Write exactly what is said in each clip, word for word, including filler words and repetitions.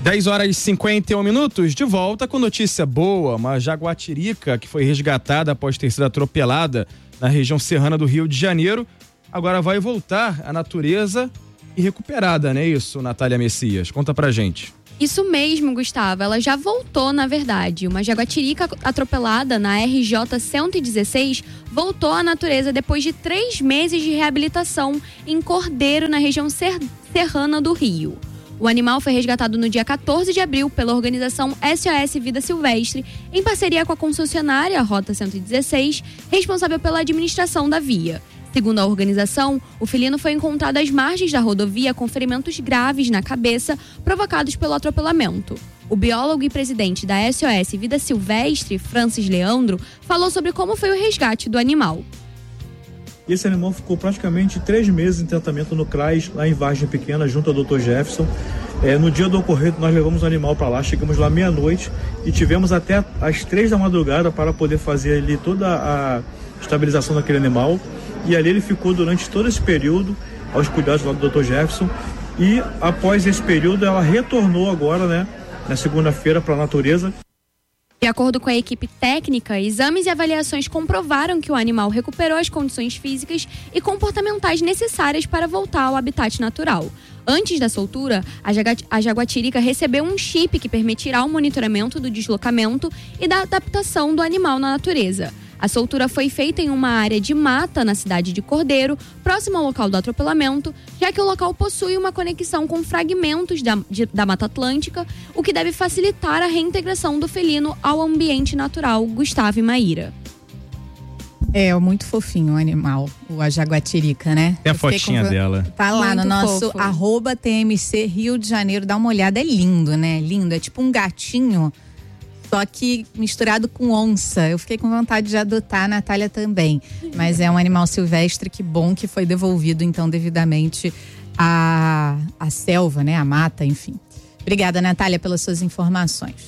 dez horas e cinquenta e um minutos, de volta com notícia boa. Uma jaguatirica que foi resgatada após ter sido atropelada na região serrana do Rio de Janeiro, agora vai voltar à natureza e recuperada, não é isso, Natália Messias? Conta pra gente. Isso mesmo, Gustavo. Ela já voltou, na verdade. Uma jaguatirica atropelada na R J cento e dezesseis voltou à natureza depois de três meses de reabilitação em Cordeiro, na região ser- serrana do Rio. O animal foi resgatado no dia quatorze de abril pela organização S O S Vida Silvestre, em parceria com a concessionária Rota cento e dezesseis, responsável pela administração da via. Segundo a organização, o felino foi encontrado às margens da rodovia com ferimentos graves na cabeça provocados pelo atropelamento. O biólogo e presidente da S O S Vida Silvestre, Francis Leandro, falou sobre como foi o resgate do animal. Esse animal ficou praticamente três meses em tratamento no C R A S, lá em Vargem Pequena, junto ao doutor Jefferson. É, no dia do ocorrido, nós levamos o animal para lá, chegamos lá meia-noite e tivemos até às três da madrugada para poder fazer ali toda a estabilização daquele animal. E ali ele ficou durante todo esse período aos cuidados lá do doutor Jefferson. E após esse período, ela retornou agora, né, na segunda-feira para a natureza. De acordo com a equipe técnica, exames e avaliações comprovaram que o animal recuperou as condições físicas e comportamentais necessárias para voltar ao habitat natural. Antes da soltura, a, jaga- a jaguatirica recebeu um chip que permitirá o monitoramento do deslocamento e da adaptação do animal na natureza. A soltura foi feita em uma área de mata na cidade de Cordeiro, próximo ao local do atropelamento, já que o local possui uma conexão com fragmentos da, de, da Mata Atlântica, o que deve facilitar a reintegração do felino ao ambiente natural. Gustavo e Maíra. É, muito fofinho o animal, o a jaguatirica, né? Tem a fotinha com... dela. Tá lá muito no nosso fofo. arroba T M C Rio de Janeiro, dá uma olhada, é lindo, né? Lindo, é tipo um gatinho, só que misturado com onça. Eu fiquei com vontade de adotar, a Natália também. Mas é um animal silvestre, que bom que foi devolvido, então, devidamente à, à selva, né? À mata, enfim. Obrigada, Natália, pelas suas informações.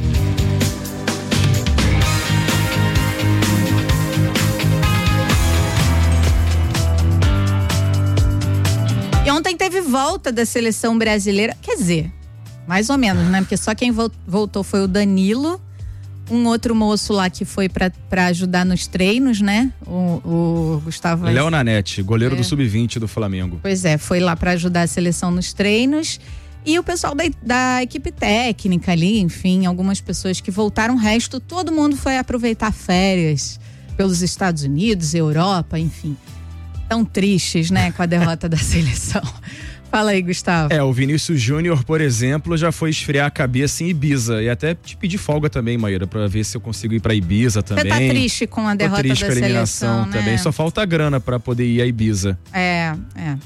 E ontem teve volta da seleção brasileira, quer dizer, mais ou menos, né? Porque só quem voltou foi o Danilo, um outro moço lá que foi pra, pra ajudar nos treinos, né? O, o Gustavo... Léo Nanete, goleiro é. do sub vinte do Flamengo. Pois é, foi lá pra ajudar a seleção nos treinos. E o pessoal da, da equipe técnica ali, enfim, algumas pessoas que voltaram. O resto, todo mundo foi aproveitar férias pelos Estados Unidos, Europa, enfim. Tão tristes, né, com a derrota da seleção. Fala aí, Gustavo. É, o Vinícius Júnior, por exemplo, já foi esfriar a cabeça em Ibiza. E até te pedir folga também, Maíra, pra ver se eu consigo ir pra Ibiza também. Você tá triste com a derrota Tô triste da com a eliminação seleção, também. né? Só falta grana pra poder ir a Ibiza. É, é.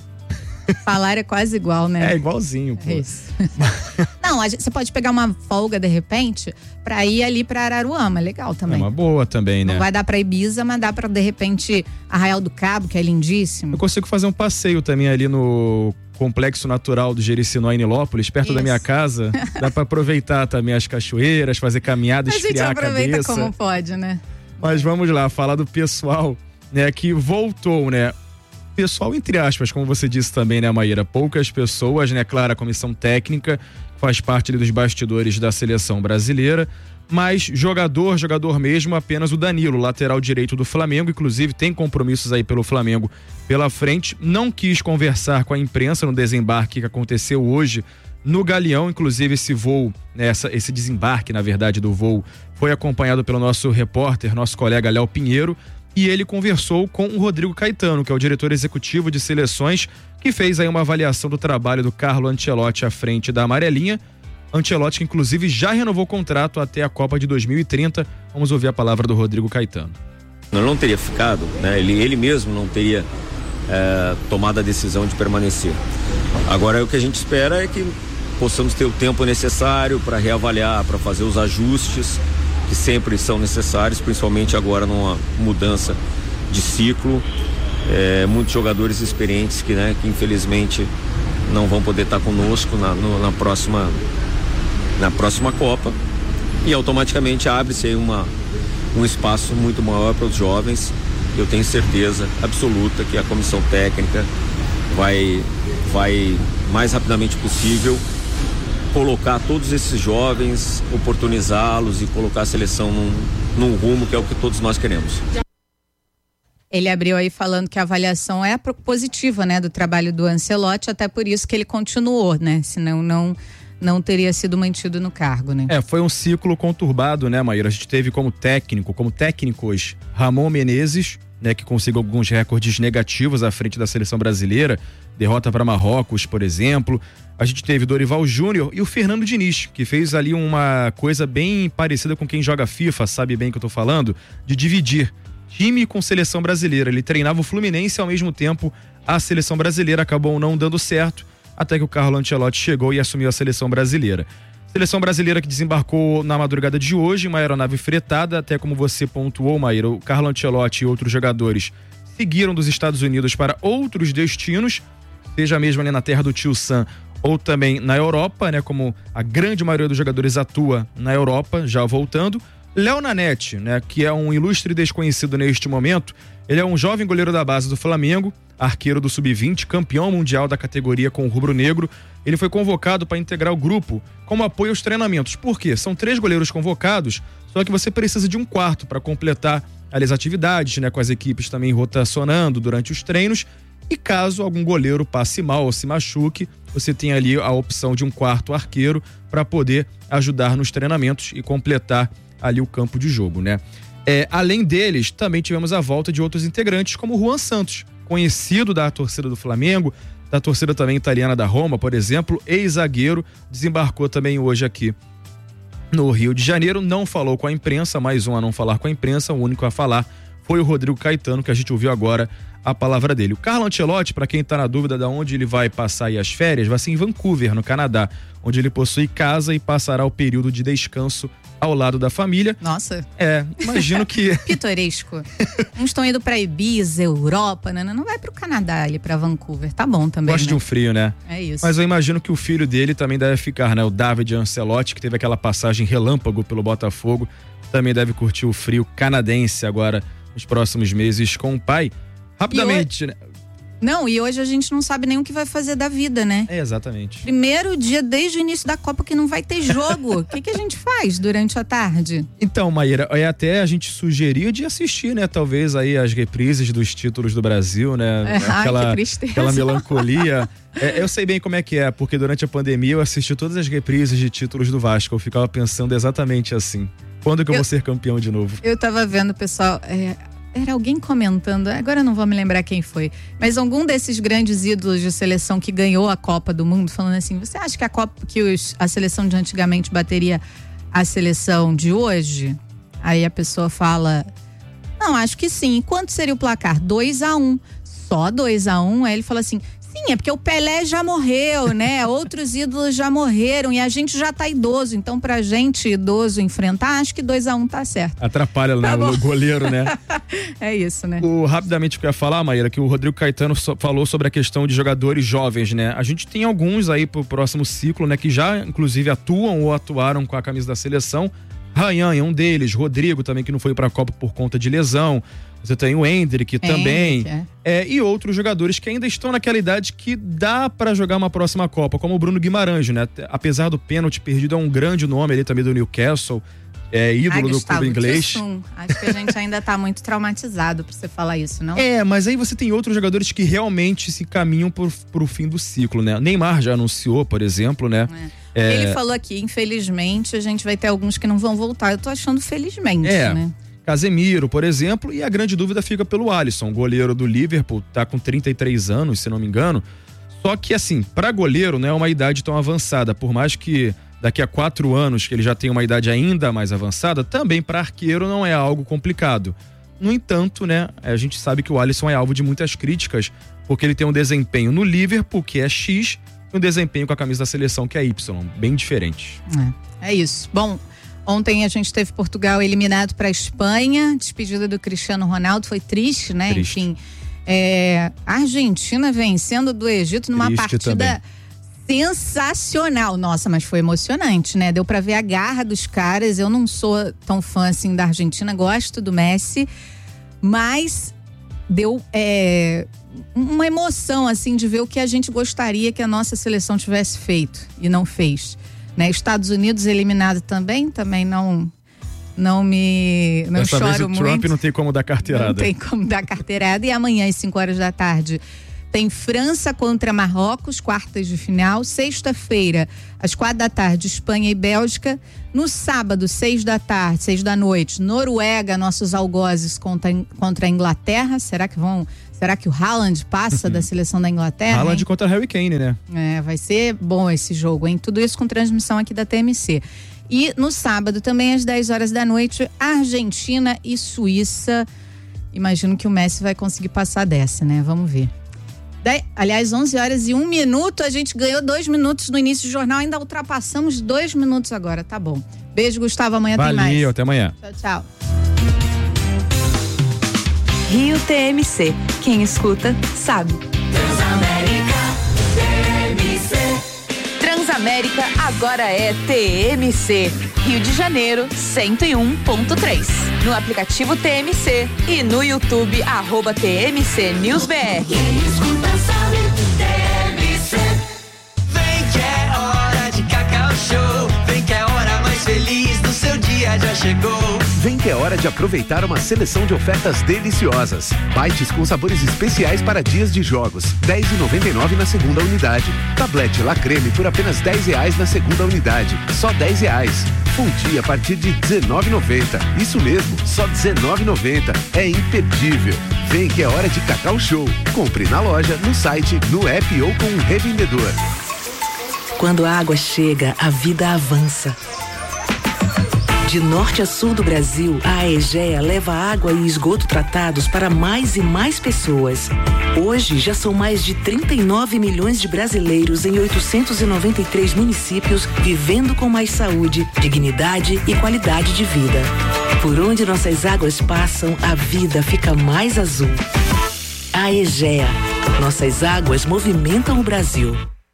Falar é quase igual, né? É igualzinho, pô. É isso. Não, a gente, você pode pegar uma folga de repente pra ir ali pra Araruama, legal também. É uma boa também, né? Não vai dar pra Ibiza, mas dá pra de repente Arraial do Cabo, que é lindíssimo. Eu consigo fazer um passeio também ali no Complexo Natural do Jericinó, em Nilópolis, perto Isso. da minha casa. Dá pra aproveitar também as cachoeiras, fazer caminhada, A gente esfriar a aproveita cabeça. como pode, né? Mas vamos lá, falar do pessoal, né, que voltou, né? Pessoal, entre aspas, como você disse também, né, Maíra? Poucas pessoas, né? Claro, a comissão técnica faz parte ali dos bastidores da seleção brasileira, mas jogador, jogador mesmo, apenas o Danilo, lateral direito do Flamengo, inclusive tem compromissos aí pelo Flamengo pela frente, não quis conversar com a imprensa no desembarque que aconteceu hoje no Galeão, inclusive esse voo, né, essa, esse desembarque, na verdade, do voo, foi acompanhado pelo nosso repórter, nosso colega Léo Pinheiro, e ele conversou com o Rodrigo Caetano, que é o diretor executivo de seleções, que fez aí uma avaliação do trabalho do Carlo Ancelotti à frente da Amarelinha. Ancelotti, que inclusive já renovou o contrato até a Copa de dois mil e trinta. Vamos ouvir a palavra do Rodrigo Caetano. Não, não teria ficado, né? Ele, ele mesmo não teria é, tomado a decisão de permanecer. Agora, o que a gente espera é que possamos ter o tempo necessário para reavaliar, para fazer os ajustes que sempre são necessários, principalmente agora numa mudança de ciclo. É, muitos jogadores experientes que, né, que infelizmente não vão poder estar conosco na, no, na, próxima, na próxima Copa, e automaticamente abre-se aí uma, um espaço muito maior para os jovens. Eu tenho certeza absoluta que a comissão técnica vai, vai mais rapidamente possível colocar todos esses jovens, oportunizá-los e colocar a seleção num, num rumo que é o que todos nós queremos. Ele abriu aí falando que a avaliação é positiva, né, do trabalho do Ancelotti, até por isso que ele continuou, né, senão não, não teria sido mantido no cargo, né. É, foi um ciclo conturbado, né, Maíra? A gente teve como técnico, como técnicos, Ramon Menezes, né, que conseguiu alguns recordes negativos à frente da seleção brasileira, derrota para Marrocos, por exemplo. A gente teve Dorival Júnior e o Fernando Diniz, que fez ali uma coisa bem parecida com quem joga FIFA, sabe bem o que eu tô falando, de dividir time com seleção brasileira. Ele treinava o Fluminense e ao mesmo tempo a seleção brasileira, acabou não dando certo, até que o Carlo Ancelotti chegou e assumiu a seleção brasileira. Seleção brasileira que desembarcou na madrugada de hoje, uma aeronave fretada, até como você pontuou, Maíra, o Carlo Ancelotti e outros jogadores seguiram dos Estados Unidos para outros destinos, seja mesmo ali na terra do tio Sam ou também na Europa, né, como a grande maioria dos jogadores atua na Europa, já voltando. Léo Nanete, né, que é um ilustre desconhecido neste momento, ele é um jovem goleiro da base do Flamengo, arqueiro do sub vinte, campeão mundial da categoria com o rubro-negro. Ele foi convocado para integrar o grupo como apoio aos treinamentos. Por quê? São três goleiros convocados, só que você precisa de um quarto para completar as atividades, né, com as equipes também rotacionando durante os treinos. E caso algum goleiro passe mal ou se machuque, você tem ali a opção de um quarto arqueiro para poder ajudar nos treinamentos e completar ali o campo de jogo, né? É, além deles, também tivemos a volta de outros integrantes, como o Juan Santos, conhecido da torcida do Flamengo, da torcida também italiana da Roma, por exemplo, ex-zagueiro, desembarcou também hoje aqui no Rio de Janeiro, não falou com a imprensa, mais um a não falar com a imprensa, o único a falar foi o Rodrigo Caetano, que a gente ouviu agora a palavra dele. O Carlo Ancelotti, para quem tá na dúvida de onde ele vai passar aí as férias, vai ser em Vancouver, no Canadá, onde ele possui casa e passará o período de descanso ao lado da família. Nossa. É, imagino que... Pitoresco. Uns estão indo pra Ibiza, Europa, né? Não vai pro Canadá ali, pra Vancouver. Tá bom também, Gosta né? de um frio, né? É isso. Mas eu imagino que o filho dele também deve ficar, né? O David Ancelotti, que teve aquela passagem relâmpago pelo Botafogo, também deve curtir o frio canadense agora nos próximos meses com o pai. Rapidamente, né? Não, e hoje a gente não sabe nem o que vai fazer da vida, né? É, exatamente. Primeiro dia desde o início da Copa que não vai ter jogo. O que, que a gente faz durante a tarde? Então, Maíra, é até a gente sugeria de assistir, né? Talvez aí as reprises dos títulos do Brasil, né? É, aquela, ai, que tristeza. aquela melancolia. É, eu sei bem como é que é, porque durante a pandemia eu assisti todas as reprises de títulos do Vasco. Eu ficava pensando exatamente assim. Quando que eu, eu vou ser campeão de novo? Eu tava vendo, pessoal... É... Era alguém comentando, agora eu não vou me lembrar quem foi, mas algum desses grandes ídolos de seleção que ganhou a Copa do Mundo, falando assim, você acha que a Copa, que os, a seleção de antigamente bateria a seleção de hoje? Aí a pessoa fala, não, acho que sim. E quanto seria o placar? dois a um. Só dois a um? Aí ele fala assim, sim, é porque o Pelé já morreu, né? Outros ídolos já morreram e a gente já tá idoso. Então, pra gente idoso enfrentar, acho que dois a um tá certo. Atrapalha, né? Tá O goleiro, né? É isso, né? O, rapidamente o que eu ia falar, Maíra, que o Rodrigo Caetano so, falou sobre a questão de jogadores jovens, né? A gente tem alguns aí pro próximo ciclo, né? Que já, inclusive, atuam ou atuaram com a camisa da seleção. Ryan é um deles, Rodrigo também, que não foi pra Copa por conta de lesão. Você tem o Hendrick também, é. É, e outros jogadores que ainda estão naquela idade que dá pra jogar uma próxima Copa, como o Bruno Guimarães, né? Apesar do pênalti perdido, é um grande nome ali também do Newcastle, é ídolo Ai, do Gustavo, clube inglês. Acho que a gente ainda tá muito traumatizado pra você falar isso, não? É, mas aí você tem outros jogadores que realmente se caminham pro, pro fim do ciclo, né? Neymar já anunciou, por exemplo, né? É. É... Ele falou aqui, infelizmente, a gente vai ter alguns que não vão voltar. Eu tô achando felizmente, é. né? Casemiro, por exemplo, e a grande dúvida fica pelo Alisson, goleiro do Liverpool, tá com trinta e três anos, se não me engano. Só que, assim, pra goleiro não é uma idade tão avançada, por mais que daqui a quatro anos que ele já tenha uma idade ainda mais avançada, também para arqueiro não é algo complicado. No entanto, né, a gente sabe que o Alisson é alvo de muitas críticas, porque ele tem um desempenho no Liverpool, que é X, e um desempenho com a camisa da seleção, que é Y, bem diferente. É, é isso. Bom, ontem a gente teve Portugal eliminado para a Espanha, despedida do Cristiano Ronaldo, foi triste, né? Triste. Enfim, é, a Argentina vencendo do Egito numa Triste partida também. Sensacional. Nossa, mas foi emocionante, né? Deu pra ver a garra dos caras. Eu não sou tão fã assim da Argentina, gosto do Messi, mas deu é, uma emoção assim de ver o que a gente gostaria que a nossa seleção tivesse feito e não fez. né? Estados Unidos eliminado também, também não não me não Dessa choro vez o muito. Trump não tem como dar carteirada. Não tem como dar carteirada. E amanhã às cinco horas da tarde tem França contra Marrocos, quartas de final. Sexta-feira, às quatro da tarde, Espanha e Bélgica. No sábado, seis da tarde, seis da noite, Noruega, nossos algozes contra, contra a Inglaterra. Será que vão... Será que o Haaland passa da seleção da Inglaterra? Haaland hein? contra Harry Kane, né? É, vai ser bom esse jogo, hein? Tudo isso com transmissão aqui da T M C. E no sábado, também às dez horas da noite, Argentina e Suíça. Imagino que o Messi vai conseguir passar dessa, né? Vamos ver. De, aliás, onze horas e um minuto, a gente ganhou dois minutos no início do jornal, ainda ultrapassamos dois minutos agora, tá bom. Beijo, Gustavo, amanhã Valeu, tem mais. Valeu, até amanhã. Tchau, tchau. Rio T M C, quem escuta, sabe. Transamérica, T M C. Transamérica agora é T M C. Rio de Janeiro, cento e um ponto três. No aplicativo T M C e no YouTube, arroba T M C News B R. Quem escuta sabe, T M C. Vem que é hora de Cacau Show. Vem que é a hora mais feliz do seu dia já chegou. Vem que é hora de aproveitar uma seleção de ofertas deliciosas. Bites com sabores especiais para dias de jogos. dez reais e noventa e nove centavos na segunda unidade. Tablete La Creme por apenas dez reais na segunda unidade. Só dez reais. Fundi a partir de dezenove reais e noventa centavos. Isso mesmo, só dezenove reais e noventa centavos. É imperdível. Vem que é hora de Cacau Show. Compre na loja, no site, no app ou com um revendedor. Quando a água chega, a vida avança. De norte a sul do Brasil, a Aegea leva água e esgoto tratados para mais e mais pessoas. Hoje, já são mais de trinta e nove milhões de brasileiros em oitocentos e noventa e três municípios vivendo com mais saúde, dignidade e qualidade de vida. Por onde nossas águas passam, a vida fica mais azul. Aegea. Nossas águas movimentam o Brasil.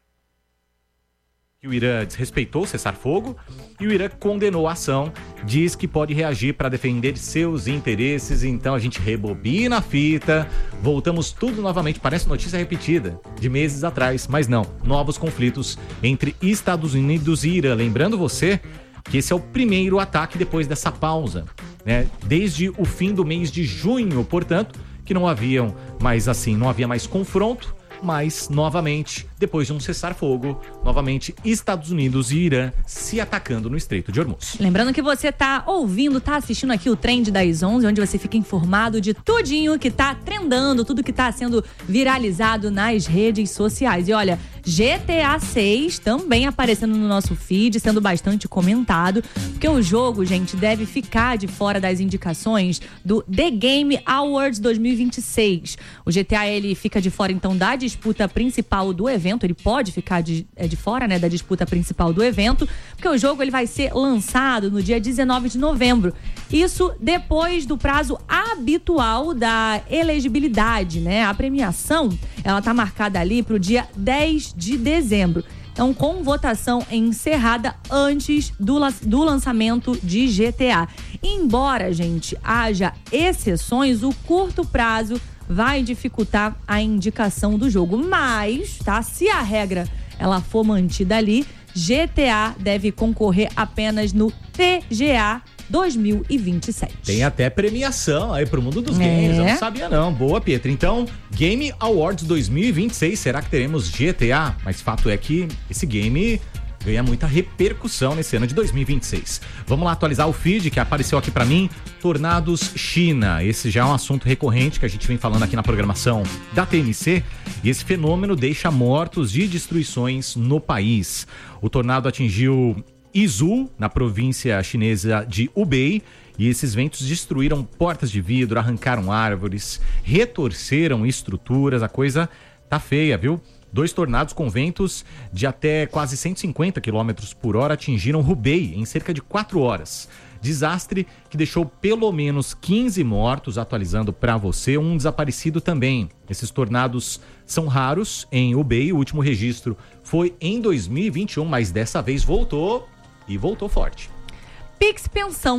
O Irã desrespeitou o cessar-fogo e o Irã condenou a ação, diz que pode reagir para defender seus interesses. Então a gente rebobina a fita, voltamos tudo novamente, parece notícia repetida de meses atrás, mas não, novos conflitos entre Estados Unidos e Irã. Lembrando você que esse é o primeiro ataque depois dessa pausa, né? Desde o fim do mês de junho, portanto, que não haviam mais assim, não havia mais confronto. Mas, novamente, depois de um cessar-fogo, novamente Estados Unidos e Irã se atacando no Estreito de Hormuz. Lembrando que você tá ouvindo, tá assistindo aqui o Trend das onze, onde você fica informado de tudinho que tá trendando, tudo que tá sendo viralizado nas redes sociais. E olha, G T A seis também aparecendo no nosso feed, sendo bastante comentado, porque o jogo, gente, deve ficar de fora das indicações do The Game Awards dois mil e vinte e seis. O G T A, ele fica de fora, então, da disputa principal do evento, ele pode ficar de, é, de fora, né, da disputa principal do evento, porque o jogo ele vai ser lançado no dia dezenove de novembro. Isso depois do prazo habitual da elegibilidade, né? A premiação, ela tá marcada ali pro dia dez de dezembro. Então, com votação encerrada antes do, do lançamento de G T A. Embora, gente, haja exceções, o curto prazo vai dificultar a indicação do jogo. Mas, tá? Se a regra ela for mantida ali, G T A deve concorrer apenas no T G A dois mil e vinte e sete. Tem até premiação aí pro mundo dos games, É. eu não sabia não. Boa, Pietra. Então, Game Awards dois mil e vinte e seis, será que teremos G T A? Mas fato é que esse game ganha muita repercussão nesse ano de dois mil e vinte e seis. Vamos lá atualizar o feed que apareceu aqui pra mim. Tornados China. Esse já é um assunto recorrente que a gente vem falando aqui na programação da T M C. E esse fenômeno deixa mortos e destruições no país. O tornado atingiu Izhou, na província chinesa de Hubei, e esses ventos destruíram portas de vidro, arrancaram árvores, retorceram estruturas. A coisa tá feia, viu? Dois tornados com ventos de até quase cento e cinquenta quilômetros por hora atingiram Hubei em cerca de quatro horas. Desastre que deixou pelo menos quinze mortos, atualizando para você, um desaparecido também. Esses tornados são raros em Hubei, o último registro foi em dois mil e vinte e um, mas dessa vez voltou e voltou forte. Pix Pensão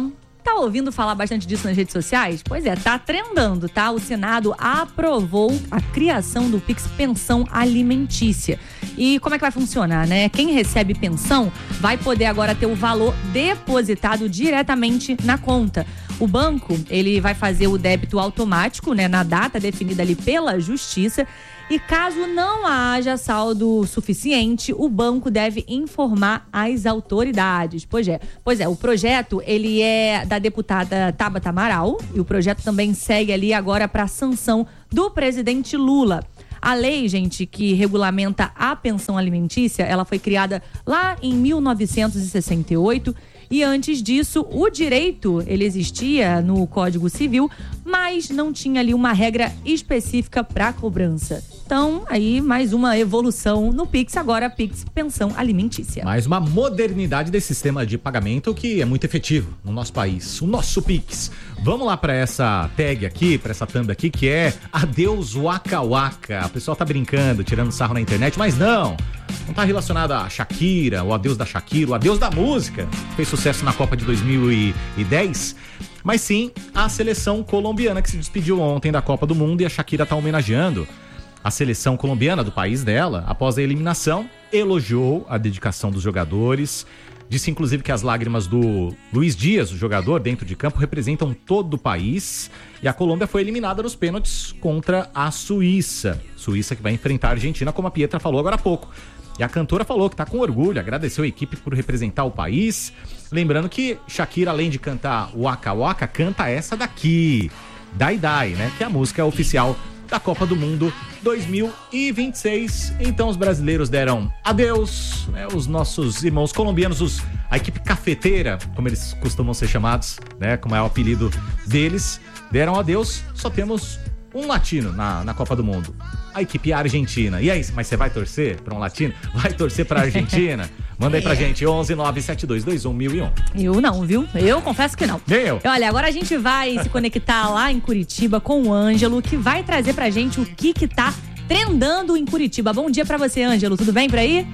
tá ouvindo falar bastante disso nas redes sociais? Pois é, tá trendando, tá? O Senado aprovou a criação do Pix Pensão Alimentícia. E como é que vai funcionar, né? Quem recebe pensão vai poder agora ter o valor depositado diretamente na conta. O banco, ele vai fazer o débito automático, né, na data definida ali pela Justiça. E caso não haja saldo suficiente, o banco deve informar as autoridades. Pois é, pois é, o projeto, ele é da deputada Tabata Amaral e o projeto também segue ali agora para sanção do presidente Lula. A lei, gente, que regulamenta a pensão alimentícia, ela foi criada lá em mil novecentos e sessenta e oito e antes disso, o direito, ele existia no Código Civil, mas não tinha ali uma regra específica para cobrança. Então, aí, mais uma evolução no Pix, agora Pix Pensão Alimentícia. Mais uma modernidade desse sistema de pagamento que é muito efetivo no nosso país, o nosso Pix. Vamos lá para essa tag aqui, para essa thumb aqui, que é Adeus Waka Waka. O pessoal tá brincando, tirando sarro na internet, mas não, não tá relacionado a Shakira, o adeus da Shakira, o adeus da música, fez sucesso na Copa de dois mil e dez, mas sim a seleção colombiana que se despediu ontem da Copa do Mundo e a Shakira tá homenageando a seleção colombiana do país dela após a eliminação, elogiou a dedicação dos jogadores, disse inclusive que as lágrimas do Luiz Dias, o jogador dentro de campo, representam todo o país, e a Colômbia foi eliminada nos pênaltis contra a Suíça, Suíça que vai enfrentar a Argentina, como a Pietra falou agora há pouco. E a cantora falou que tá com orgulho, agradeceu a equipe por representar o país. Lembrando que Shakira, além de cantar Waka Waka, canta essa daqui, Dai Dai, né? Que é a música oficial da Copa do Mundo dois mil e vinte e seis. Então os brasileiros deram adeus, né? Os nossos irmãos colombianos, os, a equipe cafeteira, como eles costumam ser chamados, né? Como é o apelido deles, deram adeus. Só temos um latino na, na Copa do Mundo, a equipe argentina. E aí, mas você vai torcer para um latino? Vai torcer para a Argentina? Manda aí pra gente, onze nove sete dois dois um mil e um. Eu não, viu? Eu confesso que não. Nem eu. Olha, agora a gente vai se conectar lá em Curitiba com o Ângelo, que vai trazer pra gente o que que tá trendando em Curitiba. Bom dia pra você, Ângelo. Tudo bem por aí?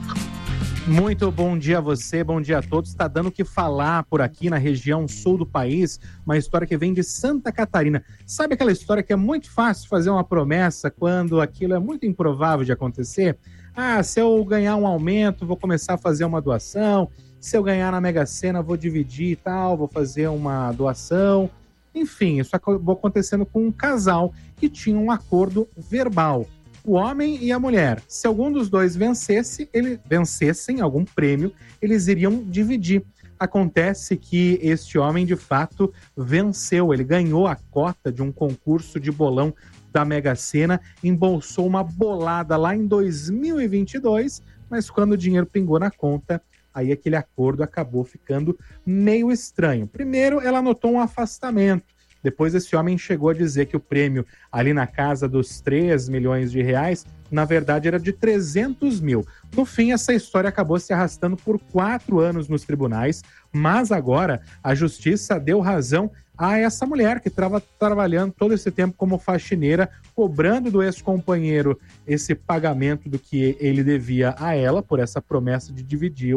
Muito bom dia a você, bom dia a todos. Está dando o que falar por aqui na região sul do país, uma história que vem de Santa Catarina. Sabe aquela história que é muito fácil fazer uma promessa quando aquilo é muito improvável de acontecer? Ah, se eu ganhar um aumento, vou começar a fazer uma doação. Se eu ganhar na Mega Sena, vou dividir e tal, vou fazer uma doação. Enfim, isso acabou acontecendo com um casal que tinha um acordo verbal. O homem e a mulher. Se algum dos dois vencesse, ele, vencessem algum prêmio, eles iriam dividir. Acontece que este homem, de fato, venceu. Ele ganhou a cota de um concurso de bolão da Mega Sena, embolsou uma bolada lá em dois mil e vinte e dois, mas quando o dinheiro pingou na conta, aí aquele acordo acabou ficando meio estranho. Primeiro, ela notou um afastamento. Depois esse homem chegou a dizer que o prêmio ali na casa dos três milhões de reais, na verdade era de trezentos mil. No fim, essa história acabou se arrastando por quatro anos nos tribunais, mas agora a justiça deu razão a essa mulher que estava trabalhando todo esse tempo como faxineira, cobrando do ex-companheiro esse pagamento do que ele devia a ela por essa promessa de dividir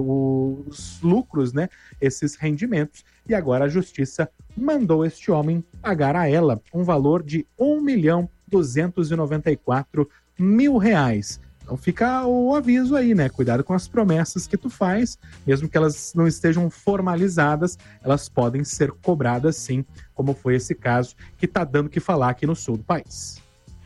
os lucros, né, esses rendimentos. E agora a justiça mandou este homem pagar a ela um valor de um milhão duzentos e noventa e quatro mil reais. Então fica o aviso aí, né? Cuidado com as promessas que tu faz, mesmo que elas não estejam formalizadas, elas podem ser cobradas sim, como foi esse caso que tá dando o que falar aqui no sul do país.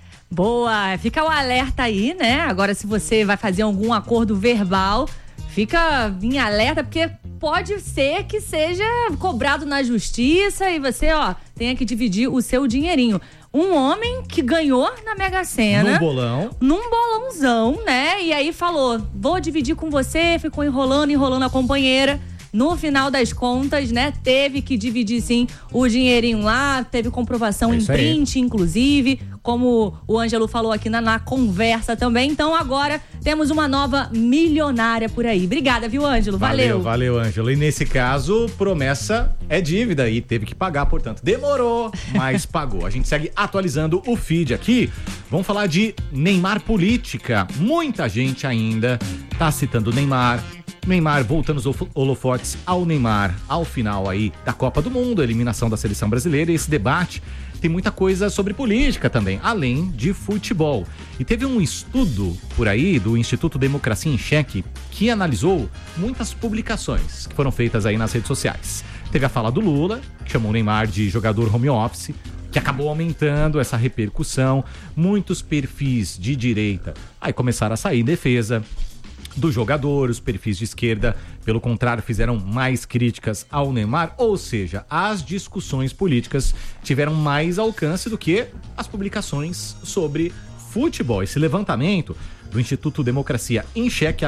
Boa, fica o alerta aí, né? Agora se você vai fazer algum acordo verbal, fica em alerta, porque pode ser que seja cobrado na justiça e você, ó, tenha que dividir o seu dinheirinho. Um homem que ganhou na Mega Sena. Num bolão. Num bolãozão, né? E aí falou, vou dividir com você, ficou enrolando, enrolando a companheira. No final das contas, né, teve que dividir sim o dinheirinho lá, teve comprovação é em print, aí. Inclusive, como o Ângelo falou aqui na, na conversa também. Então agora temos uma nova milionária por aí. Obrigada, viu, Ângelo? Valeu. Valeu, valeu, Ângelo. E nesse caso, promessa é dívida e teve que pagar, portanto. Demorou, mas pagou. A gente segue atualizando o feed aqui. Vamos falar de Neymar política. Muita gente ainda tá citando Neymar, Neymar voltando os holofotes ao Neymar, ao final aí da Copa do Mundo, a eliminação da seleção brasileira, e esse debate tem muita coisa sobre política também, além de futebol. E teve um estudo por aí do Instituto Democracia em Cheque que analisou muitas publicações que foram feitas aí nas redes sociais. Teve a fala do Lula, que chamou o Neymar de jogador home office, que acabou aumentando essa repercussão. Muitos perfis de direita aí começaram a sair em defesa do jogador, os perfis de esquerda, pelo contrário, fizeram mais críticas ao Neymar, ou seja, as discussões políticas tiveram mais alcance do que as publicações sobre futebol. Esse levantamento do Instituto Democracia em Cheque